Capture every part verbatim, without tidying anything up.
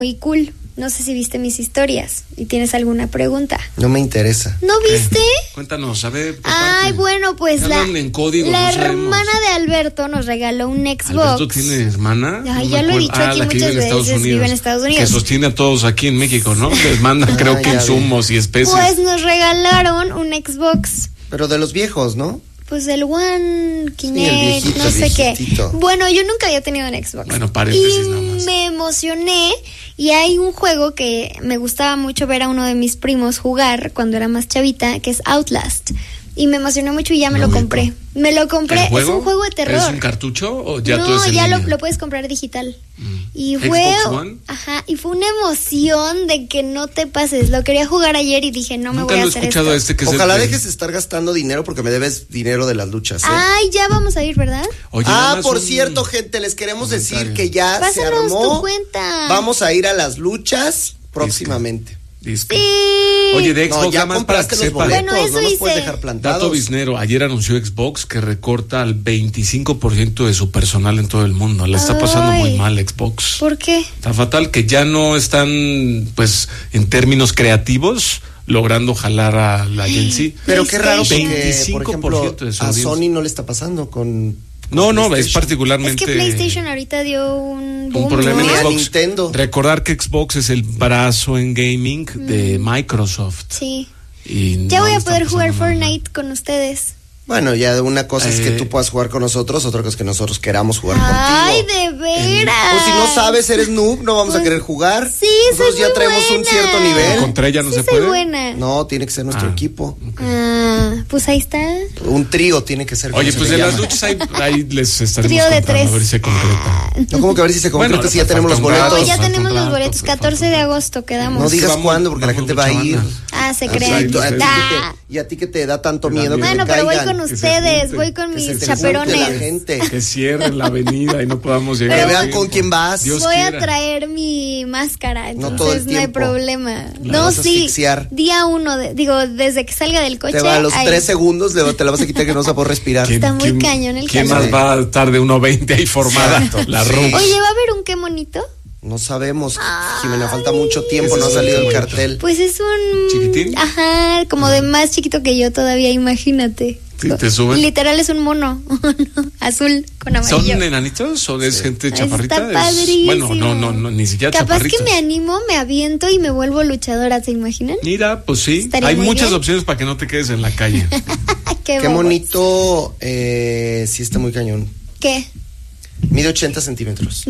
muy cool. No sé si viste mis historias y tienes alguna pregunta. No me interesa. ¿No viste? ¿Qué? Cuéntanos, a ver. Ay, bueno, pues la, en código, la no hermana de Alberto nos regaló un Xbox. ¿Alberto tiene hermana? Ay, no ya lo he dicho ah, aquí la que muchas vive en Estados veces, Unidos, vive en Estados Unidos. Que sostiene a todos aquí en México, ¿no? Les mandan, creo Ah, que insumos y especies. Pues nos regalaron un Xbox. Pero de los viejos, ¿no? Pues el One, Kinect, sí, el viejito, no sé viejitito. qué. Bueno, yo nunca había tenido un Xbox. Bueno, paréntesis y nada más. me emocioné y hay un juego que me gustaba mucho ver a uno de mis primos jugar cuando era más chavita, que es Outlast. Y me emocionó mucho y ya me No, lo compré. rico. Me lo compré. ¿El Es un juego de terror. ¿Es un cartucho o ya no, todo es en ya lo, línea? lo puedes comprar digital. Mm. Y fue, ¿Xbox One? ajá, y fue una emoción de que no te pases. Lo quería jugar ayer y dije, no me Nunca voy a lo he hacer escuchado esto. este que es Ojalá el que- dejes de estar gastando dinero porque me debes dinero de las luchas, ¿eh? Ay, ya vamos a ir, ¿verdad? Oye, nada ah, más por un cierto, gente, les queremos comentario. decir que ya se Pásanos armó. tu cuenta. Vamos a ir a las luchas próximamente. disco. Sí. Oye, de Xbox, No, ya nada más para que compraste los sepa. boletos, Bueno, eso no nos hice. puedes dejar plantados. Dato biznero, ayer anunció Xbox que recorta al veinticinco por ciento de su personal en todo el mundo. Le está pasando Ay. muy mal Xbox. ¿Por qué? Está fatal que ya no están, pues, en términos creativos, logrando jalar a la Gen Z. Pero qué raro porque, por veinticinco por ciento ejemplo, de su a audiencia. Sony no le está pasando con... No, con no, es PlayStation. particularmente... Es que PlayStation ahorita dio un boom, un problema ¿no? en Ni a Xbox. Nintendo. Recordar que Xbox es el brazo en gaming de Microsoft. Sí. Y Ya no voy le a está poder pasando jugar nada mal. Fortnite con ustedes. Bueno, ya una cosa es que Eh. tú puedas jugar con nosotros, otra cosa es que nosotros queramos jugar Ay, contigo. de veras. O si no sabes, eres noob, no vamos a Pues, querer jugar. Sí, Nosotros soy ya muy traemos un buena. cierto nivel. ¿Contra ella no Sí se soy puede? buena. No, tiene que ser nuestro Ah. equipo. Ah, pues ahí está. Un trío tiene que ser. Oye, como pues se de le las llama. luchas ahí, ahí les estaremos Trío de contando, tres. a ver si se concreta. No, como que a ver si se concreta Bueno, si ya tenemos los falta un rato. No, boletos. ya falta tenemos un los rato, boletos. falta catorce un de rato. agosto quedamos. No digas vamos- cuándo, porque la vamos gente va a mucha ir. banda. Ah, se Ah, crean. sí, tú- a ti que Ah. te- y a ti que te da tanto Que da miedo que miedo. Bueno, se pero voy caigan. con que se ustedes, junten, voy con que mis se junte chaperones. la gente. Que cierren la avenida y no podamos llegar. Que Pero- a vean con tiempo. quién vas. Dios Voy quiera. a traer mi máscara, No entonces todo el no hay tiempo. problema. La No, vas a sí. asfixiar. Día uno, de- digo, desde que salga del coche. Te va a los ahí. tres segundos, le- te la vas a quitar que no se puede respirar. ¿Quién- Está muy quién- cañón el ¿Quién calor. más va a estar de uno veinte ahí formada? Exacto. La Sí. rumba. Oye, ¿va a haber un qué bonito? No sabemos, Jimena, falta mucho tiempo, Ese no ha es salido el el bonito. cartel. Pues es un... ¿Chiquitín? Ajá, como de más chiquito que yo todavía, imagínate. Sí, te suben. Literal es un mono, azul con amarillo. ¿Son enanitos o es gente Está chaparrita? Es- padrísimo. bueno, no, no, no, ni siquiera Capaz chaparritos. que me animo, me aviento y me vuelvo luchadora, ¿se imaginan? Mira, pues sí, Estaría hay muy muchas bien. opciones para que no te quedes en la calle. Qué, Qué bobos. bonito, eh, sí está muy cañón. ¿Qué? Mide ochenta centímetros.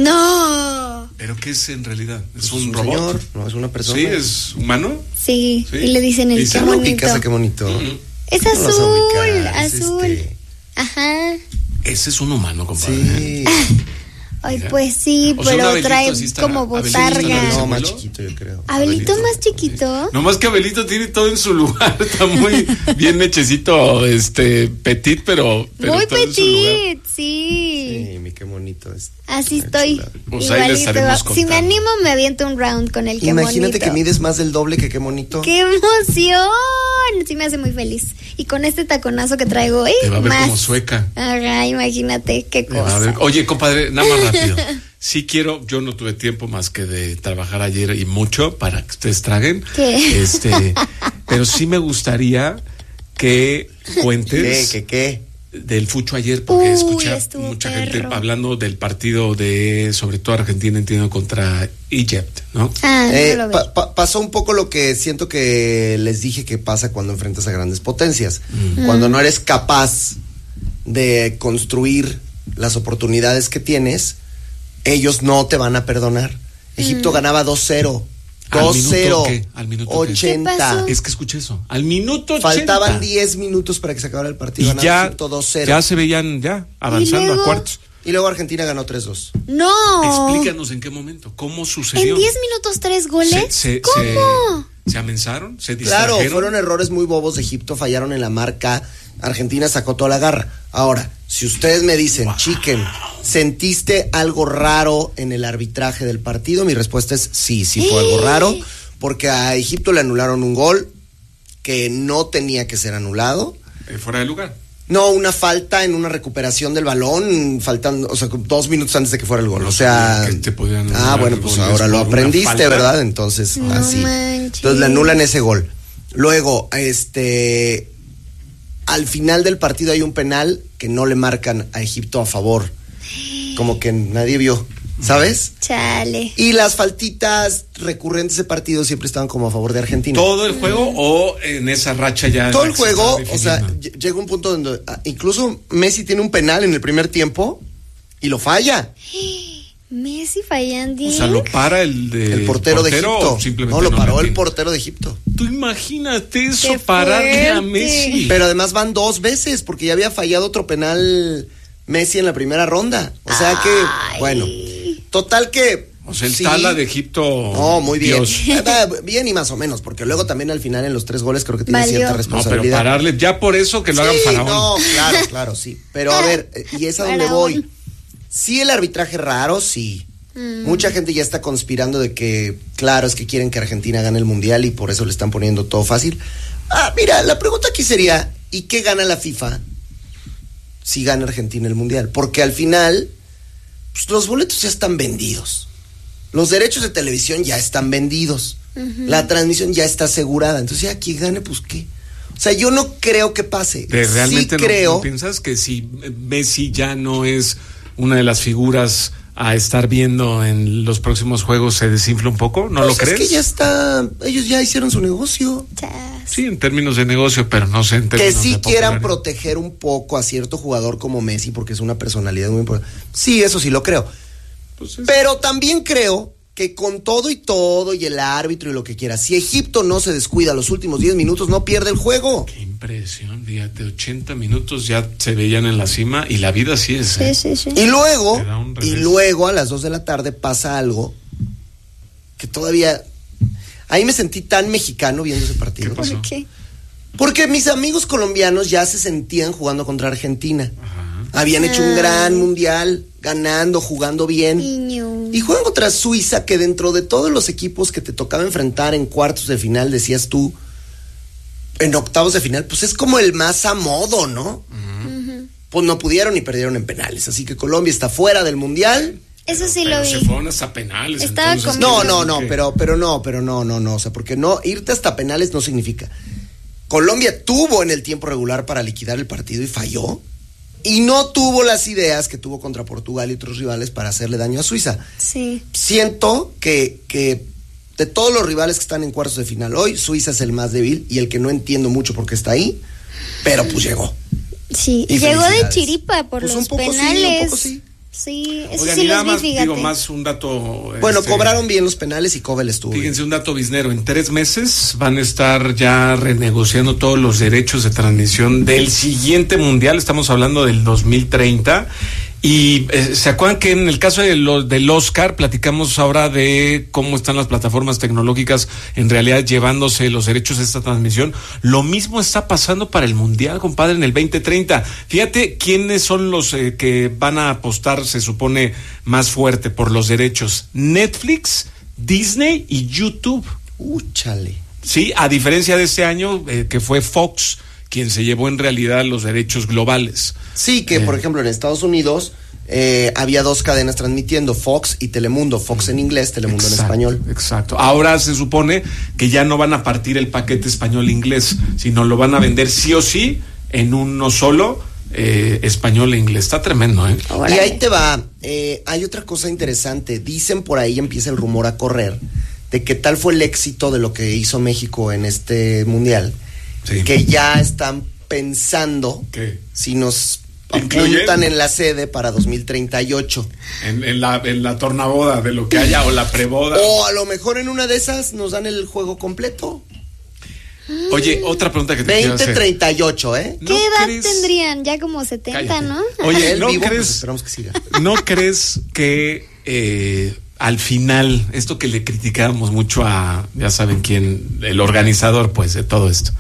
No. ¿Pero qué es en realidad? ¿Es Es un, un robot? señor, no, es una persona. Sí, es humano. Sí, Sí. y le dicen el Dice, qué "No No bonito. ubicas a qué bonito. Es No lo vas a azul, ubicar, es azul. este- Ajá. Ese es un humano, compadre. ¿eh? Sí. Ay, Mira. pues sí, O sea, un pero Abelito trae así está- como Abelito botarga. está No, más ¿Abuelo? chiquito, yo creo. Abelito más chiquito. No más que Abelito tiene todo en su lugar. Está muy bien hechecito, este, petit, pero. pero Muy todo en su lugar. petit, sí. Sí, mi qué bonito es. Así Una estoy. chulada. Pues ahí les estaremos Si me contando. animo, me aviento un round con el que Imagínate bonito. que mides más del doble que qué bonito. ¡Qué emoción! Sí me hace muy feliz. Y con este taconazo que traigo, ¡eh! Te va a ver más. como sueca. Ajá, imagínate qué Te va a cosa. ver- Oye, compadre, nada más rápido. Sí quiero, yo no tuve tiempo más que de trabajar ayer y mucho para que ustedes traguen. ¿Qué? Este, pero sí me gustaría que ¿Qué, cuentes qué, qué? del fucho ayer, porque Uy, escuché a estuvo mucha perro. gente hablando del partido de, sobre todo Argentina, entiendo, contra Egypt, ¿no? Ah, Eh, no lo pa- veo. pa- pasó un poco lo que siento que les dije que pasa cuando enfrentas a grandes potencias. Mm. Cuando no eres capaz de construir las oportunidades que tienes, ellos no te van a perdonar. Egipto Mm. ganaba dos cero. ¿Al dos minuto cero. qué? ¿Al minuto qué? ochenta. ¿Qué pasó? Es que escuché eso. Al minuto ochenta. Faltaban diez minutos para que se acabara el partido. Y Ganaba ya, Egipto dos cero. ya se veían ya avanzando luego? a cuartos. Y luego Argentina ganó tres dos. No. Explícanos en qué momento, cómo sucedió. ¿En diez minutos tres goles? Se- se- ¿Cómo? Se, ¿Se amenazaron? ¿Se Claro, distrajeron? fueron errores muy bobos de Egipto, fallaron en la marca, Argentina sacó toda la garra. Ahora, si ustedes me dicen, wow. Chiquen, ¿sentiste algo raro en el arbitraje del partido? Mi respuesta es sí, sí fue algo raro, porque a Egipto le anularon un gol que no tenía que ser anulado. Eh, fuera de lugar. No, una falta en una recuperación del balón, faltando, o sea, dos minutos antes de que fuera el gol. O sea, que te podían ah, bueno, pues ahora lo aprendiste, ¿verdad? Entonces, no así. manches. Entonces le anulan ese gol. Luego, este, al final del partido hay un penal que no le marcan a Egipto a favor. Como que nadie vio, ¿sabes? Chale. Y las faltitas recurrentes de partido siempre estaban como a favor de Argentina. ¿Todo el juego mm. o en esa racha ya? Todo el juego, o sea, llega un punto donde incluso Messi tiene un penal en el primer tiempo y lo falla. Messi fallando. O sea, lo para el de el portero, portero de Egipto. Simplemente no, lo no paró el portero de Egipto. Tú imagínate eso, pararle a Messi. Pero además van dos veces porque ya había fallado otro penal Messi en la primera ronda. O sea que, Ay. bueno, total que... O sea, el sí. Tala de Egipto. No, muy bien. Dios. Bien y más o menos, porque luego también al final en los tres goles creo que tiene Valió. cierta responsabilidad. No, pero pararle, ya por eso que lo sí, hagan faraón. No, claro, claro, sí. Pero a ver, y es a donde voy. Sí, el arbitraje raro, sí. Mm. Mucha gente ya está conspirando de que, claro, es que quieren que Argentina gane el Mundial y por eso le están poniendo todo fácil. Ah, mira, la pregunta aquí sería, ¿y qué gana la FIFA si gana Argentina el Mundial? Porque al final, pues, los boletos ya están vendidos. Los derechos de televisión ya están vendidos. Uh-huh. La transmisión ya está asegurada. Entonces, ya quien gane, pues, ¿qué? O sea, yo no creo que pase. ¿Realmente sí no, creo, no piensas que si Messi ya no es una de las figuras a estar viendo en los próximos juegos se desinfla un poco? ¿No pues lo crees? Es que ya está, ellos ya hicieron su negocio. Sí, en términos de negocio, pero no sé en términos que sí de quieran proteger un poco a cierto jugador como Messi porque es una personalidad muy importante. Sí, eso sí lo creo. Pues es... Pero también creo que con todo y todo y el árbitro y lo que quiera, si Egipto no se descuida los últimos diez minutos, no pierde el juego. Qué impresión, fíjate, ochenta minutos ya se veían en la cima y la vida sí es. ¿eh? Sí, sí, sí. Y luego, y luego a las dos de la tarde pasa algo que todavía... Ahí me sentí tan mexicano viendo ese partido. ¿Qué pasó? ¿Por qué? Porque mis amigos colombianos ya se sentían jugando contra Argentina. Ajá. Habían hecho un gran mundial, ganando, jugando bien. Niño. Y juegan contra Suiza, que dentro de todos los equipos que te tocaba enfrentar en cuartos de final, decías tú, en octavos de final, pues es como el más a modo, ¿no? Uh-huh. Pues no pudieron y perdieron en penales. Así que Colombia está fuera del mundial. Eso sí pero lo vi. Se fueron hasta penales. Estaba entonces, no, no, no, pero, pero no, pero no, no, no. O sea, porque no, irte hasta penales no significa. Colombia tuvo en el tiempo regular para liquidar el partido y falló. Y no tuvo las ideas que tuvo contra Portugal y otros rivales para hacerle daño a Suiza. Sí. Siento que, que de todos los rivales que están en cuartos de final hoy, Suiza es el más débil y el que no entiendo mucho por qué está ahí, pero pues llegó. Sí, y llegó de chiripa por pues los un poco penales. Sí, un poco sí. Sí, eso Oigan, sí y los nada vi, más, fíjate. digo, más un dato. Bueno, este, cobraron bien los penales y Kovel estuvo. Fíjense, bien. un dato biznero. En tres meses van a estar ya renegociando todos los derechos de transmisión del siguiente mundial. Estamos hablando del dos mil treinta. Y eh, se acuerdan que en el caso de lo, del Oscar platicamos ahora de cómo están las plataformas tecnológicas en realidad llevándose los derechos de esta transmisión. Lo mismo está pasando para el mundial, compadre, en el veinte treinta. Fíjate quiénes son los eh, que van a apostar, se supone, más fuerte por los derechos. Netflix, Disney y YouTube. Úchale. Sí, a diferencia de este año eh, que fue Fox quien se llevó en realidad los derechos globales. Sí, que eh. por ejemplo en Estados Unidos eh, había dos cadenas transmitiendo, Fox y Telemundo, Fox en inglés, Telemundo exacto, en español. Exacto. Ahora se supone que ya no van a partir el paquete español-inglés, sino lo van a vender sí o sí en uno solo, eh, español e inglés. Está tremendo, ¿eh? Y ahí te va. Eh, hay otra cosa interesante. Dicen por ahí, empieza el rumor a correr, de que tal fue el éxito de lo que hizo México en este mundial. Sí. Que ya están pensando ¿Qué? Si nos apuntan en la sede para dos mil treinta y ocho. En, en, la, en la tornaboda de lo que haya o la preboda. O a lo mejor en una de esas nos dan el juego completo. Oye, otra pregunta que te quiero hacer. veinte treinta y ocho, ¿eh? ¿Qué ¿No edad crees? Tendrían? Ya como setenta, Cállate. ¿No? Oye, ¿no vivo, crees? Pues esperamos que siga. ¿No crees que eh, al final, esto que le criticábamos mucho a, ya saben quién, el organizador, pues, de todo esto,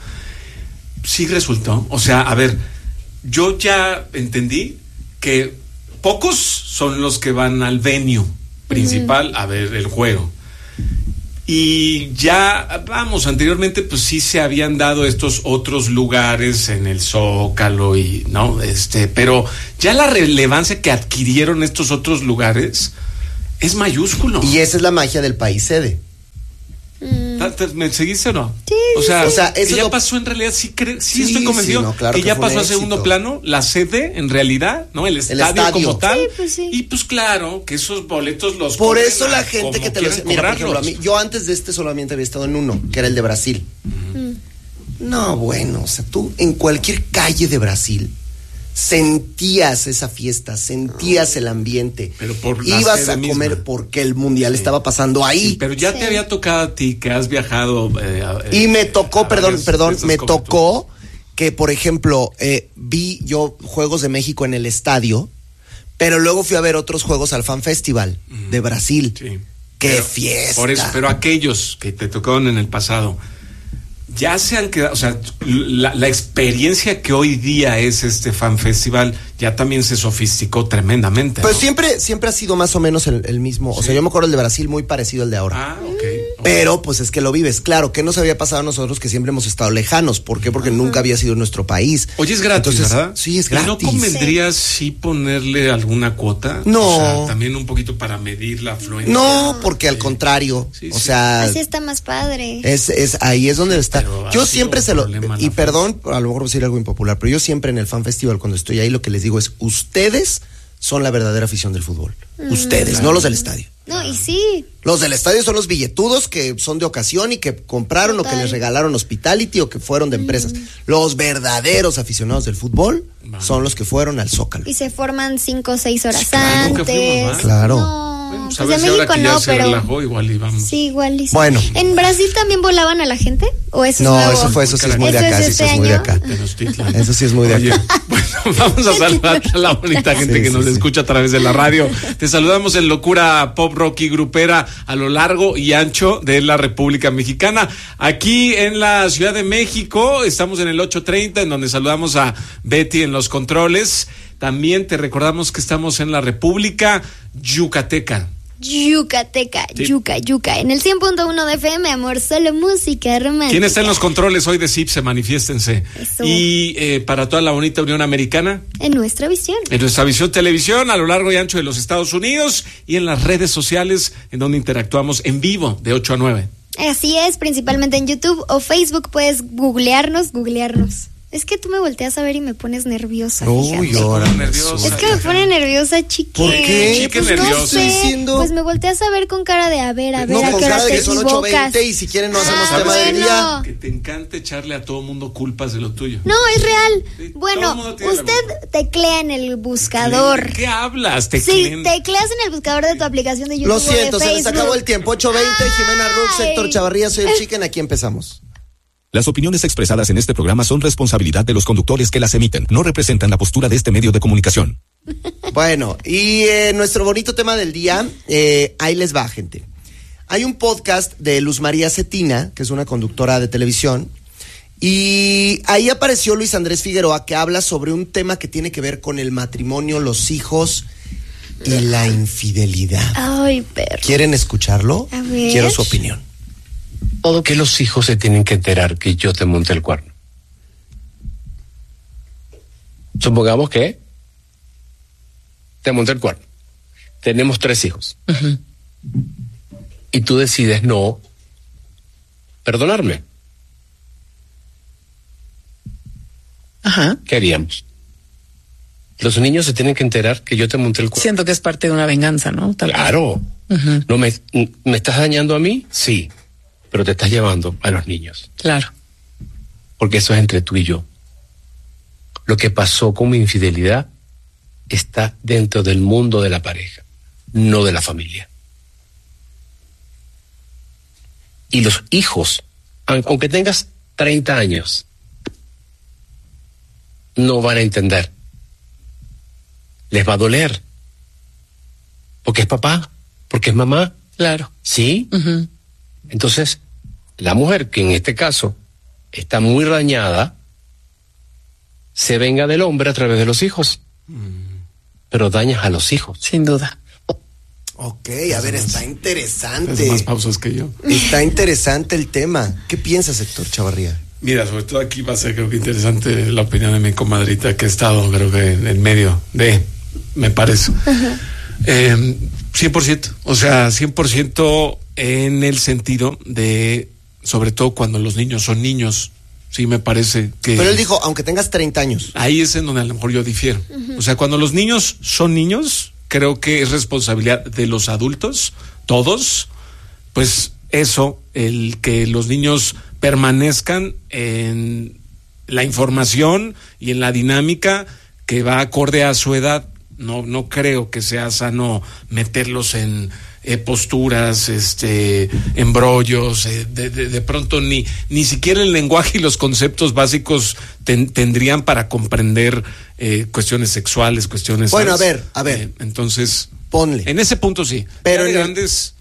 sí resultó? O sea, a ver, yo ya entendí que pocos son los que van al venue principal uh-huh. a ver el juego. Y ya, vamos, anteriormente pues sí se habían dado estos otros lugares en el Zócalo y, ¿no? Este, pero ya la relevancia que adquirieron estos otros lugares es mayúsculo. Y esa es la magia del país sede. ¿Me seguiste o no? Sí. O sea, o sea eso que ya lo... pasó en realidad, sí, cre... sí, sí estoy convencido sí, no, claro que, que ya pasó a éxito. segundo plano, la sede en realidad, ¿no? El estadio, el estadio. como tal. Sí, pues sí. Y pues claro, que esos boletos los Por cobren eso la a gente como que te lo... quieran Mira, por ejemplo, a cobrarlos. mí, yo antes de este solamente había estado en uno, que era el de Brasil. Mm. No, bueno, o sea, tú en cualquier calle de Brasil sentías esa fiesta, sentías el ambiente. Pero por la ibas sede a comer misma. porque el mundial Sí. estaba pasando ahí. Sí, pero ya Sí. te había tocado a ti que has viajado. Eh, Y eh, me tocó, a perdón, varias perdón, de esas me coberturas. tocó que, por ejemplo, eh, vi yo Juegos de México en el estadio, pero luego fui a ver otros juegos al Fan Festival de Brasil. Sí. ¡Qué Pero, fiesta! Por eso, pero aquellos que te tocaron en el pasado, ya se han quedado, o sea, la, la experiencia que hoy día es este Fan Festival ya también se sofisticó tremendamente. Pues ¿no? siempre, siempre ha sido más o menos el, el mismo. O sea, yo me acuerdo el de Brasil muy parecido al de ahora. Ah, ok. Pero pues es que lo vives. Claro, que nos había pasado a nosotros que siempre hemos estado lejanos. ¿Por qué? Porque Ajá. nunca había sido nuestro país. Oye, es gratis, Entonces, ¿verdad? Sí, es ¿Y gratis. no convendría sí ponerle alguna cuota? No. O sea, también un poquito para medir la afluencia. No, porque al contrario. Sí, o sí. sea, Así está más padre. es, es ahí es donde está. pero ha Yo sido siempre un se lo. problema Y la perdón, a lo mejor voy a decir algo impopular, pero yo siempre en el Fan Festival, cuando estoy ahí, lo que les digo es: ustedes son la verdadera afición del fútbol. Ustedes, Claro. no los del estadio. No, y sí. Los del estadio son los billetudos que son de ocasión y que compraron o que Total. les regalaron hospitality o que fueron de empresas. Los verdaderos aficionados del fútbol Vale. son los que fueron al Zócalo. Y se forman cinco o seis horas Claro, nunca antes. fuimos, ¿va? Claro. No, Bueno, pues pues a de ver si ahora México que ya no, se pero. relajó, igual y vamos. Sí, igual y sí. Bueno. ¿En Brasil también volaban a la gente? ¿O eso No, es nuevo? eso fue, eso sí es muy de ¿Eso acá, es sí, eso este es muy de año? acá. Tenochtitlan. Eso sí es muy de Oye, acá. bueno, vamos a saludar a la bonita gente Sí, que sí, nos sí. escucha a través de la radio. Te saludamos en Locura Pop Rock y Grupera a lo largo y ancho de la República Mexicana. Aquí en la Ciudad de México estamos en el ocho treinta, en donde saludamos a Betty en los controles. También te recordamos que estamos en la República Yucateca. Yucateca, Sí. yuca, yuca. En el cien punto uno de F M, amor, solo música romántica. ¿Quién está en los controles hoy de C I P S E? Manifiéstense. Eso. Y eh, para toda la bonita Unión Americana, En nuestra visión. en nuestra visión televisión a lo largo y ancho de los Estados Unidos y en las redes sociales en donde interactuamos en vivo de ocho a nueve. Así es, principalmente en YouTube o Facebook puedes googlearnos, googlearnos. Es que tú me volteas a ver y me pones nerviosa. Uy, fíjate. ahora. nerviosa. Es que me pone nerviosa, chique. ¿Por qué? Chique Pues no nerviosa. sé, Estoy diciendo- pues me volteas a ver con cara de a ver, a ver, No, a con qué hora cara de te que son ocho equivocas. veinte y si quieren no hacemos Ah, tema del bueno. día. Que te encanta echarle a todo mundo culpas de lo tuyo. No, es real. Sí, todo el Bueno, mundo tiene la usted teclea en el buscador. ¿Qué hablas? Te Sí, cleen- tecleas en el buscador de tu aplicación de YouTube. Lo o de siento, se les Facebook. acabó el tiempo. ocho veinte, Jimena Rux, Ay. Héctor Chavarría, soy el Chicken, aquí empezamos. Las opiniones expresadas en este programa son responsabilidad de los conductores que las emiten. No representan la postura de este medio de comunicación. Bueno, y eh, nuestro bonito tema del día, eh, ahí les va, gente. Hay un podcast de Luz María Cetina, que es una conductora de televisión, y ahí apareció Luis Andrés Figueroa, que habla sobre un tema que tiene que ver con el matrimonio, los hijos y la infidelidad. Ay, perro. ¿Quieren escucharlo? A ver. Quiero su opinión. Todo que los hijos se tienen que enterar que yo te monté el cuerno. Supongamos que te monté el cuerno. Tenemos tres hijos. Y tú decides no perdonarme. Ajá. ¿Qué haríamos? Los niños se tienen que enterar que yo te monté el cuerno. Siento que es parte de una venganza, ¿no? Tal vez. Claro. Ujú. ¿No me, me estás dañando a mí? Sí. Pero te estás llevando a los niños. Claro. Porque eso es entre tú y yo. Lo que pasó con mi infidelidad está dentro del mundo de la pareja, no de la familia. Y los hijos, aunque tengas treinta años, no van a entender. Les va a doler. Porque es papá, porque es mamá, Claro. ¿sí? Ujú. Entonces, la mujer, que en este caso está muy dañada, se venga del hombre a través de los hijos. Pero dañas a los hijos. Sin duda. Ok, a ver, está interesante. Hace más pausas que yo. Está interesante el tema. ¿Qué piensas, Héctor Chavarría? Mira, sobre todo aquí va a ser creo que interesante la opinión de mi comadrita que ha estado creo que en medio de, me parece. Eh, cien por ciento, o sea, cien por ciento en el sentido de, sobre todo cuando los niños son niños, sí me parece que... Pero él dijo, aunque tengas treinta años. Ahí es en donde a lo mejor yo difiero. Uh-huh. O sea, cuando los niños son niños, creo que es responsabilidad de los adultos, todos, pues eso, el que los niños permanezcan en la información y en la dinámica que va acorde a su edad. No, no creo que sea sano meterlos en eh, posturas, este, embrollos, eh, de, de, de pronto ni, ni siquiera el lenguaje y los conceptos básicos ten, tendrían para comprender eh, cuestiones sexuales, cuestiones... Bueno, ¿sabes? a ver, a ver. Eh, entonces, ponle. En ese punto sí. Pero ya de en grandes,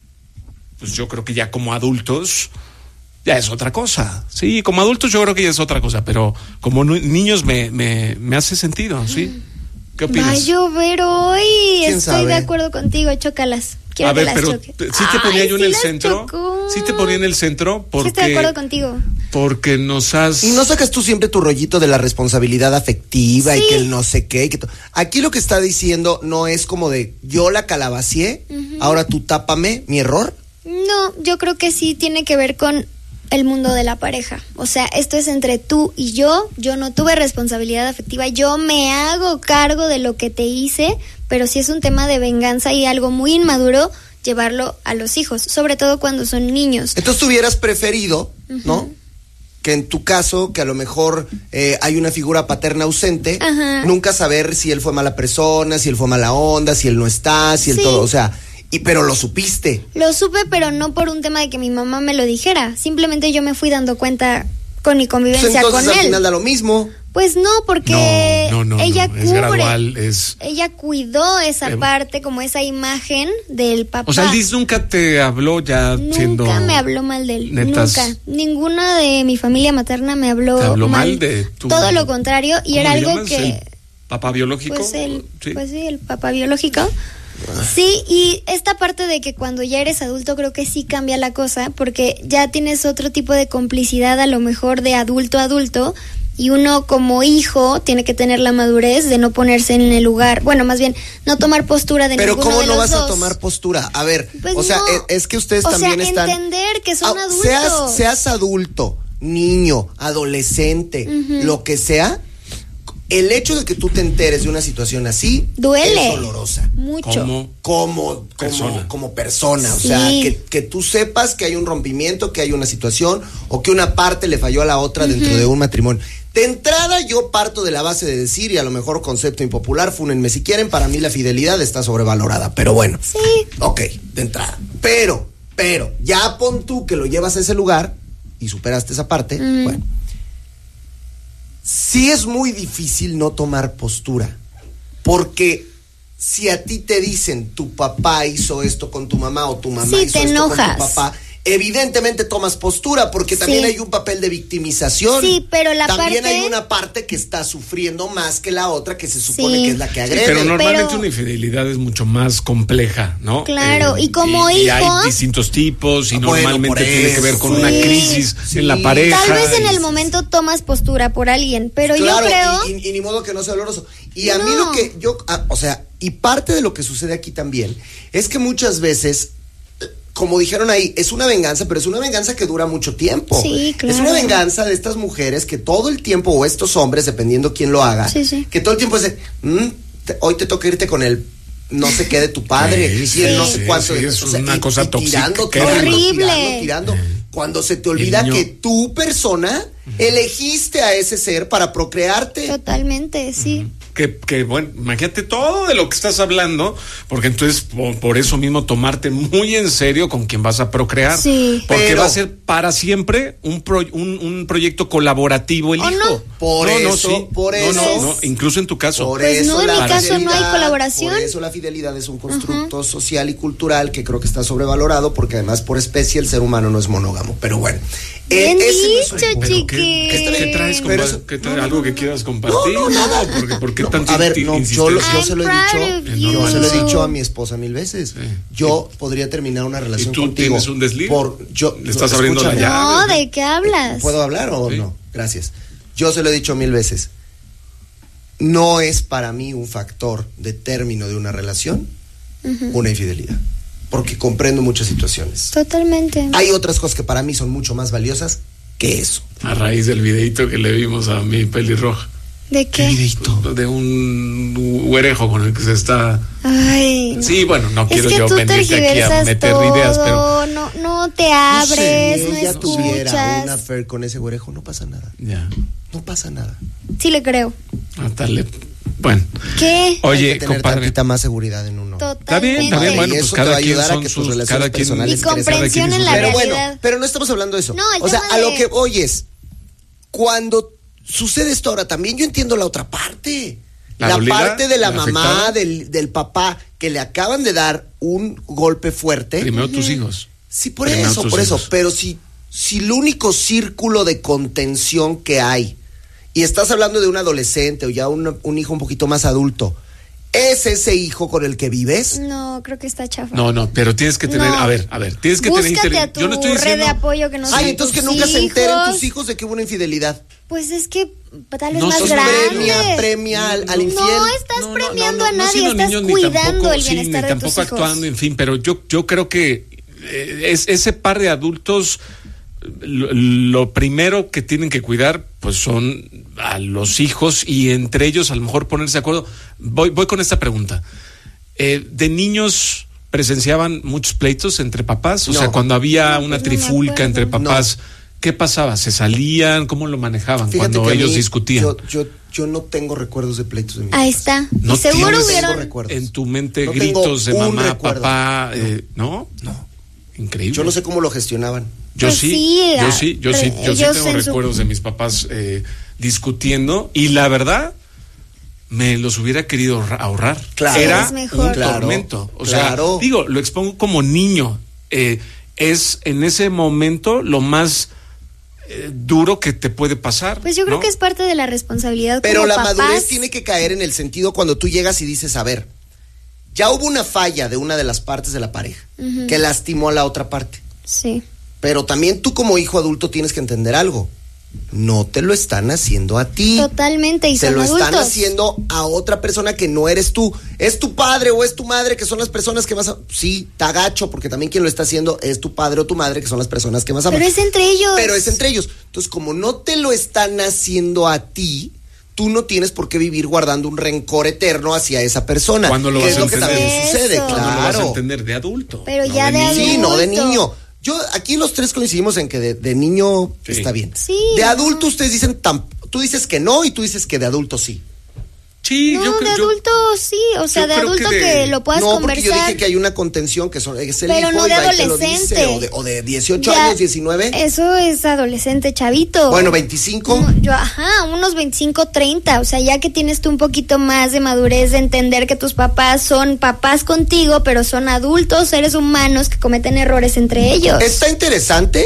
pues yo creo que ya como adultos... ya es otra cosa, sí, como adultos yo creo que ya es otra cosa, pero como nu- niños me, me, me hace sentido, ¿sí? ¿Qué opinas? Va a llover hoy, ¿Quién estoy sabe? de acuerdo contigo, chócalas. Quiero A ver, que las pero choque. te- sí te ponía Ay, yo en sí el las centro, chocó. sí te ponía en el centro porque... Sí estoy de acuerdo contigo. Porque nos has... Y no sacas tú siempre tu rollito de la responsabilidad afectiva Sí. y que el no sé qué. Y que to- Aquí lo que está diciendo no es como de yo la calabacié, uh-huh. ahora tú tápame mi error. No, yo creo que sí tiene que ver con el mundo de la pareja. O sea, esto es entre tú y yo. Yo no tuve responsabilidad afectiva. Yo me hago cargo de lo que te hice, pero sí es un tema de venganza y algo muy inmaduro llevarlo a los hijos, sobre todo cuando son niños. Entonces tú hubieras preferido, uh-huh. ¿no? Que en tu caso, que a lo mejor eh, hay una figura paterna ausente, Ajá. nunca saber si él fue mala persona, si él fue mala onda, si él no está, si él Sí. todo, o sea, y pero lo supiste. Lo supe, pero no por un tema de que mi mamá me lo dijera. Simplemente yo me fui dando cuenta con mi convivencia Pues entonces con al él. final da lo mismo. Pues no, porque No, no, no, ella no, cubre, es gradual, es... ella cuidó esa Eh, parte, como esa imagen del papá. O sea, el Liz nunca te habló ya Nunca siendo... me habló mal de él, netas. nunca. Ninguna de mi familia materna me habló, ¿Te habló mal. mal de tu- Todo lo contrario, y ¿Cómo era le algo llamas? que... ¿El papá biológico? Pues el, Sí. pues sí, el papá biológico. Sí, y esta parte de que cuando ya eres adulto creo que sí cambia la cosa, porque ya tienes otro tipo de complicidad a lo mejor de adulto a adulto, y uno como hijo tiene que tener la madurez de no ponerse en el lugar, bueno, más bien no tomar postura de Pero ninguno ¿cómo de no los vas dos. a tomar postura? A ver, Pues o sea, no. es, es que ustedes O también sea, están... entender que son Ah, adultos. Seas, seas adulto, niño, adolescente, Ujú. lo que sea, el hecho de que tú te enteres de una situación así Duele. es dolorosa. Mucho. ¿Cómo? Como Persona. como, como persona, o Sí. sea, que, que tú sepas que hay un rompimiento, que hay una situación o que una parte le falló a la otra Ujú. dentro de un matrimonio. De entrada yo parto de la base de decir, y a lo mejor concepto impopular, fúnenme si quieren, para mí la fidelidad está sobrevalorada, pero bueno. Sí. Ok, de entrada. Pero, pero, ya pon tú que lo llevas a ese lugar y superaste esa parte, Mm. bueno. Sí es muy difícil no tomar postura, porque si a ti te dicen tu papá hizo esto con tu mamá o tu mamá Sí, hizo te esto con enojas. tu papá, evidentemente tomas postura, porque también Sí. hay un papel de victimización. Sí, pero la también parte- hay una parte que está sufriendo más que la otra, que se supone Sí. que es la que Sí, agrede. pero normalmente Pero- una infidelidad es mucho más compleja, ¿no? Claro, y como y hijo- hay distintos tipos y Ah, bueno, normalmente por tiene que ver eso. con una Sí. crisis Sí. en la pareja. Tal vez en y- el momento tomas postura por alguien, pero Claro, yo creo... y, y- y ni modo que no sea doloroso. Y a mí No. lo que yo, ah, o sea, y parte de lo que sucede aquí también es que muchas veces, eh, como dijeron ahí, es una venganza, pero es una venganza que dura mucho tiempo. Sí, claro. Es una venganza de estas mujeres que todo el tiempo, o estos hombres, dependiendo quién lo haga, Sí, sí. que todo el tiempo es, de, "Mm, te- hoy te toca irte con el no sé qué de tu padre, Sí, y el sí, no sé sí, cuánto. sí, de- es o sea, una y- cosa y tóxica, tirando, qué tirando, horrible. tirando, tirando. Cuando se te olvida niño- que tu persona elegiste a ese ser para procrearte. Totalmente, sí. Que, que, bueno, imagínate todo de lo que estás hablando, porque entonces por, por eso mismo tomarte muy en serio con quien vas a procrear. Sí. Porque Pero- va a ser para siempre un, pro- un, un proyecto colaborativo el ¿O hijo. no? Por No, no, eso, sí. por No, eso. no, no, incluso en tu caso. Por Pues eso no, en la mi caso no hay fidelidad- colaboración. Por eso la fidelidad es un constructo social y cultural que creo que está sobrevalorado, porque además por especie el ser humano no es monógamo. Pero bueno, eh, Bien ese no es el dicho, punto. Pero ¿qué, chiqui. qué, qué traes, Pero compa- eso- qué traes? ¿Algo que quieras compartir? No, no, nada. porque, porque qué tanto A ver, no, yo, lo- yo I'm se lo he proud dicho, of yo you. se lo he dicho a mi esposa mil veces. Sí. Yo podría terminar una relación ¿Y tú contigo. tienes un desliz? Por, yo, ¿Le estás abriendo la escúchame. llave? No, ¿de qué hablas? ¿Puedo hablar o Sí. no? Gracias. Yo se lo he dicho mil veces. No es para mí un factor de término de una relación una infidelidad. Porque comprendo muchas situaciones. Totalmente. Hay otras cosas que para mí son mucho más valiosas que eso. A raíz del videito que le vimos a mi pelirroja. ¿De qué? De un güerejo con el que se está... Ay, no. Sí, bueno, no Es quiero que yo tú venirte aquí a tergiversas meter todo, ideas, pero... no, no te abres, Si no, ella tuviera escuchas. una affair con ese güerejo, no pasa nada. Ya, No pasa nada. Sí le creo. ah, dale. Bueno, ¿Qué? oye, Hay que tener compadre. tantita más seguridad en uno. Está bien, Totalmente. está bien, bueno, Y pues eso te cada va a quien ayudar a son que tus sus... relaciones Cada quien, personales Y comprensión en la Pero bueno, realidad. pero no estamos hablando de eso. No, el o sea, tema a lo de- que oyes, cuando sucede esto ahora, también yo entiendo la otra parte. ¿La La, dolida? parte de la, ¿La mamá, afectada? del, del papá, que le acaban de dar un golpe fuerte. Primero tus hijos. Sí, por Primero eso, tus por eso. hijos. Pero si, si el único círculo de contención que hay, y estás hablando de un adolescente o ya un, un hijo un poquito más adulto, ¿es ese hijo con el que vives? No, creo que está chafa. No, no, pero tienes que tener... No. A ver, a ver, tienes que Búscate tener... a inteli- tu Yo no estoy red diciendo... de apoyo que no Ay, sean entonces que tus nunca se enteren hijos. tus hijos de que hubo una infidelidad. Pues es que tal vez No más sos grande. Premia, premia al, al infiel. No estás No, no, premiando no, no, a no nadie, siendo estás niños, ni cuidando tampoco- el sí, bienestar ni de tus tampoco hijos. actuando, en fin, pero yo, yo creo que eh, es, ese par de adultos, lo, lo primero que tienen que cuidar, pues son a los hijos y entre ellos a lo mejor ponerse de acuerdo. Voy, voy con esta pregunta. Eh, ¿De niños presenciaban muchos pleitos entre papás? O No. sea, cuando había No, una pues no me trifulca acuerdo. entre papás, ¿qué pasaba? ¿Se salían? ¿Cómo lo manejaban Fíjate cuando que a ellos mí, discutían? Yo, yo, yo no tengo recuerdos de pleitos de mi Ahí está. No Y seguro tienes- hubieron. tengo recuerdos. En tu mente No tengo gritos de un mamá, recuerdo. papá, eh, ¿no? No. Increíble. Yo no sé cómo lo gestionaban. Yo Pues sí, sí, yo ah, sí, yo sí, pero yo sí ellos tengo en su- recuerdos de mis papás eh, discutiendo y la verdad me los hubiera querido ahorra- ahorrar. Claro. Era Es mejor. un Claro, tormento. O claro. sea, digo, lo expongo como niño. Eh, es en ese momento lo más eh, duro que te puede pasar. Pues yo creo ¿no? que es parte de la responsabilidad Pero como la papás. madurez tiene que caer en el sentido cuando tú llegas y dices, a ver, ya hubo una falla de una de las partes de la pareja Ujú. que lastimó a la otra parte. Sí. Pero también tú como hijo adulto tienes que entender algo. No te lo están haciendo a ti. Totalmente, y Te son lo adultos. están haciendo a otra persona que no eres tú. Es tu padre o es tu madre que son las personas que más... a- Sí, está gacho, porque también quien lo está haciendo es tu padre o tu madre que son las personas que más amas. Pero es entre ellos. Pero es entre ellos. Entonces, como no te lo están haciendo a ti, tú no tienes por qué vivir guardando un rencor eterno hacia esa persona. ¿Cuándo lo que vas es a lo que entender? también sucede, Eso. ¿Cuándo lo vas a claro. entender? De adulto. Pero no ya de niño. Sí, no de adulto. niño. Yo, aquí los tres coincidimos en que de, de niño Sí. está bien. Sí, De no. adulto ustedes dicen, tam- tú dices que no y tú dices que de adulto sí. Sí, No, yo de creo- yo- adulto sí, o sea, yo de creo que adulto que, de- lo puedas No, porque yo conversar. dije que hay una contención que son, es el Pero hijo no y de va y te lo dice, adolescente. o de, o de dieciocho Ya, años, diecinueve. Eso es adolescente, chavito. Bueno, veinticinco. No, yo, ajá, unos veinticinco, treinta, o sea, ya que tienes tú un poquito más de madurez de entender que tus papás son papás contigo, pero son adultos, seres humanos que cometen errores entre ellos. Está interesante.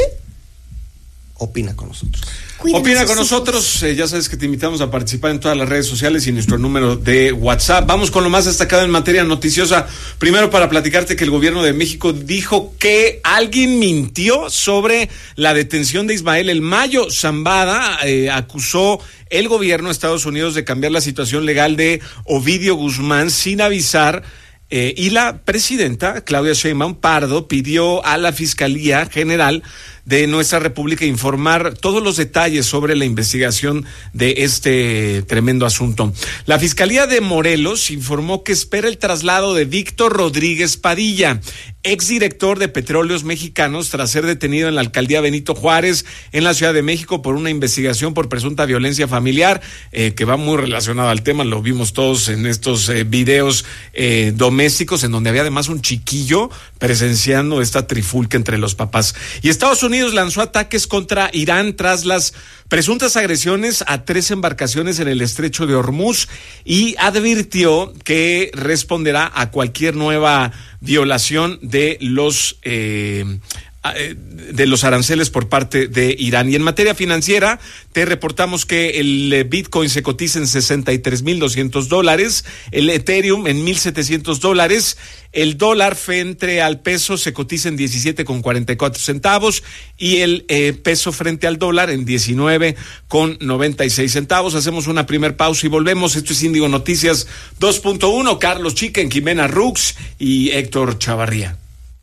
Opina con nosotros. Cuiden a Opina sus con hijos. nosotros, eh, ya sabes que te invitamos a participar en todas las redes sociales y nuestro número de WhatsApp. Vamos con lo más destacado en materia noticiosa. Primero, para platicarte que el gobierno de México dijo que alguien mintió sobre la detención de Ismael El Mayo Zambada. Eh, acusó el gobierno de Estados Unidos de cambiar la situación legal de Ovidio Guzmán sin avisar. Eh, y la presidenta, Claudia Sheinbaum Pardo, pidió a la Fiscalía General de nuestra República informar todos los detalles sobre la investigación de este tremendo asunto. La Fiscalía de Morelos informó que espera el traslado de Víctor Rodríguez Padilla, exdirector de Petróleos Mexicanos, tras ser detenido en la alcaldía Benito Juárez, en la Ciudad de México, por una investigación por presunta violencia familiar, eh, que va muy relacionado al tema. Lo vimos todos en estos eh, videos eh, domésticos, en donde había además un chiquillo presenciando esta trifulca entre los papás. Y Estados Unidos lanzó ataques contra Irán tras las presuntas agresiones a tres embarcaciones en el estrecho de Hormuz y advirtió que responderá a cualquier nueva violación de los eh, de los aranceles por parte de Irán. Y en materia financiera, te reportamos que el Bitcoin se cotiza en sesenta y tres mil doscientos dólares, el Ethereum en mil setecientos dólares, el dólar frente al peso se cotiza en diecisiete con cuarenta y cuatro centavos y el eh, peso frente al dólar en diecinueve con noventa y seis centavos. Hacemos una primer pausa y volvemos. Esto es Índigo Noticias dos punto uno. Carlos Chicken, Jimena Rux y Héctor Chavarría.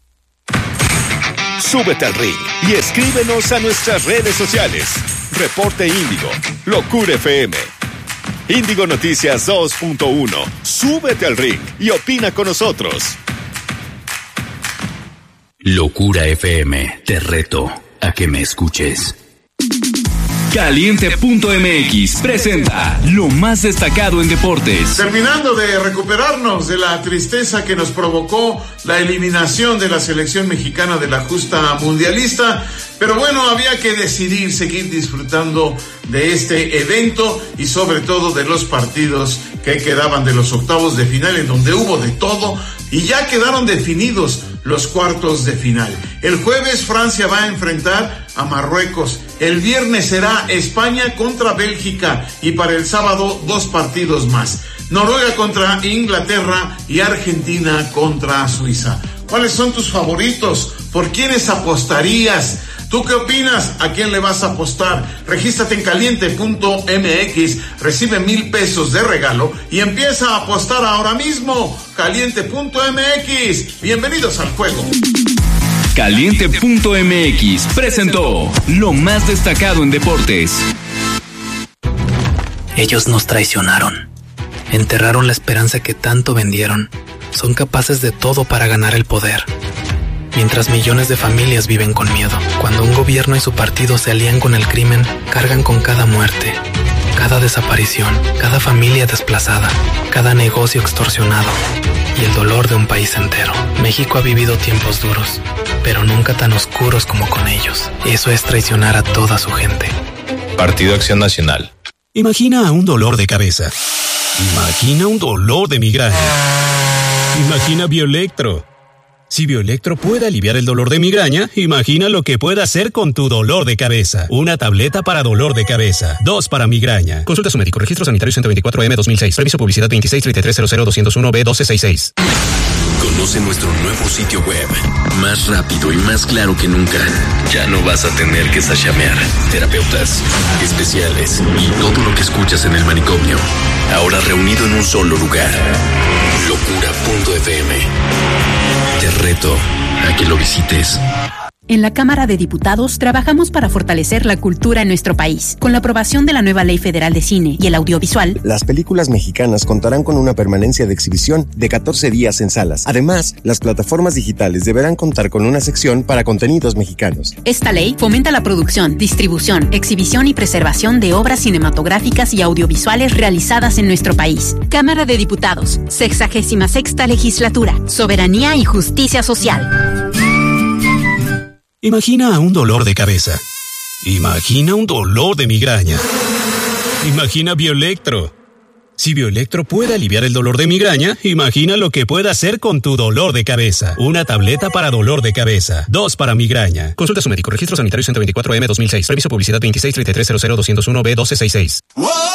Súbete al ring y escríbenos a nuestras redes sociales. Reporte Índigo, Locura F M. Índigo Noticias dos punto uno. Súbete al ring y opina con nosotros. Locura F M, te reto a que me escuches. Caliente punto M X presenta lo más destacado en deportes. Terminando de recuperarnos de la tristeza que nos provocó la eliminación de la selección mexicana de la justa mundialista, pero bueno, había que decidir seguir disfrutando de este evento y sobre todo de los partidos que quedaban de los octavos de final, en donde hubo de todo y ya quedaron definidos los cuartos de final. El jueves Francia va a enfrentar a Marruecos. El viernes será España contra Bélgica y para el sábado dos partidos más. Noruega contra Inglaterra y Argentina contra Suiza. ¿Cuáles son tus favoritos? ¿Por quiénes apostarías? ¿Tú qué opinas? ¿A quién le vas a apostar? Regístrate en caliente punto M X, recibe mil pesos de regalo y empieza a apostar ahora mismo. caliente punto M X, bienvenidos al juego. Caliente punto M X presentó lo más destacado en deportes. Ellos nos traicionaron, enterraron la esperanza que tanto vendieron. Son capaces de todo para ganar el poder. Mientras millones de familias viven con miedo. Cuando un gobierno y su partido se alían con el crimen, cargan con cada muerte, cada desaparición, cada familia desplazada, cada negocio extorsionado y el dolor de un país entero. México ha vivido tiempos duros, pero nunca tan oscuros como con ellos. Eso es traicionar a toda su gente. Partido Acción Nacional. Imagina un dolor de cabeza. Imagina un dolor de migraña. Imagina Bioelectro. Si Bioelectro puede aliviar el dolor de migraña, imagina lo que puede hacer con tu dolor de cabeza. Una tableta para dolor de cabeza, dos para migraña. Consulta a su médico. Registro sanitario ciento veinticuatro M dos mil seis. Previso publicidad veintiséis treinta y tres cero cero doscientos uno B doce sesenta y seis. Conoce nuestro nuevo sitio web. Más rápido y más claro que nunca. Ya no vas a tener que sashamear. Terapeutas, especiales y todo lo que escuchas en el manicomio. Ahora reunido en un solo lugar. Locura punto F M. Te reto a que lo visites. En la Cámara de Diputados trabajamos para fortalecer la cultura en nuestro país. Con la aprobación de la nueva Ley Federal de Cine y el Audiovisual, las películas mexicanas contarán con una permanencia de exhibición de catorce días en salas. Además, las plataformas digitales deberán contar con una sección para contenidos mexicanos. Esta ley fomenta la producción, distribución, exhibición y preservación de obras cinematográficas y audiovisuales realizadas en nuestro país. Cámara de Diputados, sexagésima sexta legislatura, soberanía y justicia social. Imagina un dolor de cabeza. Imagina un dolor de migraña. Imagina Bioelectro. Si Bioelectro puede aliviar el dolor de migraña, imagina lo que puede hacer con tu dolor de cabeza. Una tableta para dolor de cabeza, dos para migraña. Consulta a su médico. Registro sanitario ciento veinticuatro M dos mil seis. Previso publicidad veintiséis treinta y tres cero cero doscientos uno B doce sesenta y seis.